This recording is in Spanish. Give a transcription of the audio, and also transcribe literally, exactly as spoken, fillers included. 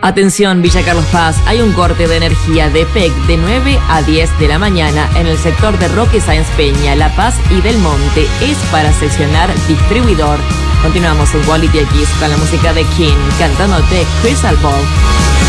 Atención Villa Carlos Paz, hay un corte de energía de P E C de nueve a diez de la mañana en el sector de Roque Sáenz Peña, La Paz y Del Monte. Es para seccionar distribuidor. Continuamos en Quality X con la música de King, cantándote Crystal Ball.